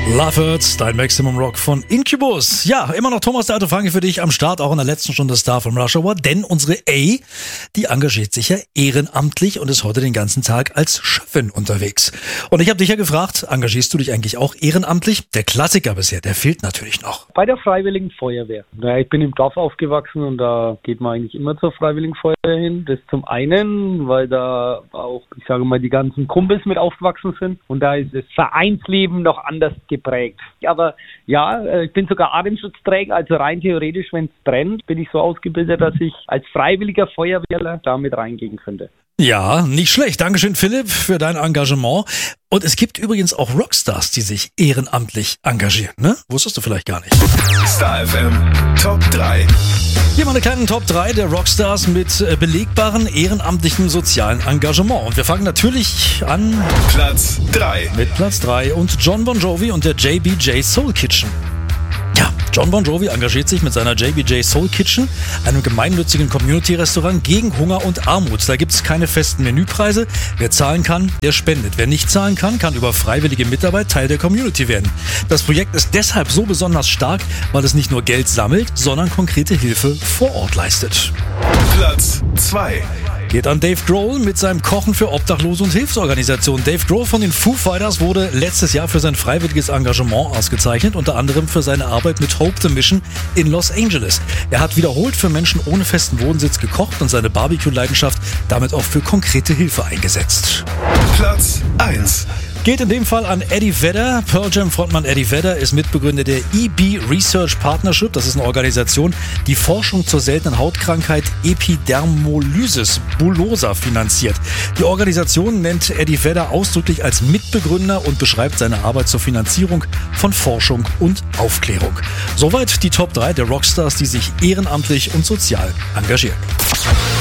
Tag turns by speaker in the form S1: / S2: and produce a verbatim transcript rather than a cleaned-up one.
S1: Love Hurts, dein Maximum Rock von Incubus. Ja, immer noch Thomas der Alte Franke für dich am Start, auch in der letzten Stunde Star vom Rush Hour, denn unsere A, die engagiert sich ja ehrenamtlich und ist heute den ganzen Tag als Chefin unterwegs. Und ich habe dich ja gefragt, engagierst du dich eigentlich auch ehrenamtlich? Der Klassiker bisher, der fehlt natürlich noch.
S2: Bei der Freiwilligen Feuerwehr. Naja, ich bin im Dorf aufgewachsen und da geht man eigentlich immer zur Freiwilligen Feuerwehr hin. Das zum einen, weil da auch, ich sage mal, die ganzen Kumpels mit aufgewachsen sind und da ist das Vereinsleben noch anders geprägt. Aber ja, ich bin sogar Atemschutzträger, also rein theoretisch, wenn es brennt, bin ich so ausgebildet, dass ich als freiwilliger Feuerwehrler damit reingehen könnte.
S1: Ja, nicht schlecht. Dankeschön, Philipp, für dein Engagement. Und es gibt übrigens auch Rockstars, die sich ehrenamtlich engagieren, ne? Wusstest du vielleicht gar nicht.
S3: Star F M Top drei.
S1: Hier mal eine kleine Top drei der Rockstars mit äh, belegbarem ehrenamtlichen sozialen Engagement. Und wir fangen natürlich an
S3: Platz drei.
S1: mit Platz drei und John Bon Jovi und der J B J Soul Kitchen. Ja, John Bon Jovi engagiert sich mit seiner J B J Soul Kitchen, einem gemeinnützigen Community-Restaurant gegen Hunger und Armut. Da gibt es keine festen Menüpreise. Wer zahlen kann, der spendet. Wer nicht zahlen kann, kann über freiwillige Mitarbeit Teil der Community werden. Das Projekt ist deshalb so besonders stark, weil es nicht nur Geld sammelt, sondern konkrete Hilfe vor Ort leistet.
S3: Platz zwei.
S1: Geht an Dave Grohl mit seinem Kochen für Obdachlose und Hilfsorganisationen. Dave Grohl von den Foo Fighters wurde letztes Jahr für sein freiwilliges Engagement ausgezeichnet, unter anderem für seine Arbeit mit Hope the Mission in Los Angeles. Er hat wiederholt für Menschen ohne festen Wohnsitz gekocht und seine Barbecue-Leidenschaft damit auch für konkrete Hilfe eingesetzt.
S3: Platz eins.
S1: Geht in dem Fall an Eddie Vedder. Pearl Jam Frontmann Eddie Vedder ist Mitbegründer der E B Research Partnership. Das ist eine Organisation, die Forschung zur seltenen Hautkrankheit Epidermolysis bullosa finanziert. Die Organisation nennt Eddie Vedder ausdrücklich als Mitbegründer und beschreibt seine Arbeit zur Finanzierung von Forschung und Aufklärung. Soweit die Top drei der Rockstars, die sich ehrenamtlich und sozial engagieren.